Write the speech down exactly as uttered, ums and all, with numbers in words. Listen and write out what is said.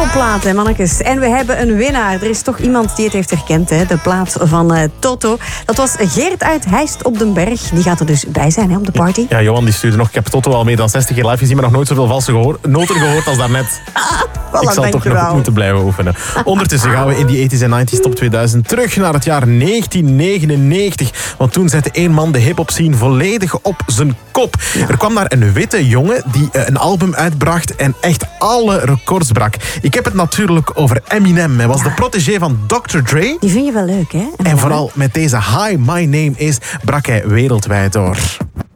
topplaten, mannetjes. En we hebben een winnaar. Er is toch iemand die het heeft herkend, hè? De plaat van uh, Toto. Dat was Geert uit Heist op den Berg. Die gaat er dus bij zijn, hè, op de party. Ja, Johan die stuurde nog. Ik heb Toto al meer dan zestig keer live gezien, maar nog nooit zoveel valse gehoor, noten gehoord als daarnet. Voilà, ik zal toch nog wel. moeten blijven oefenen. Ondertussen gaan we in die tachtiger en negentiger top tweeduizend terug naar het jaar negentien negenennegentig. Want toen zette één man de hip-hop scene volledig op zijn kop. Er kwam daar een witte jongen die een album uitbracht en echt alle records brak. Ik heb het natuurlijk over Eminem. Hij was de protégé van dokter Dre. Die vind je wel leuk, hè? En vooral met deze Hi, My Name Is brak hij wereldwijd door.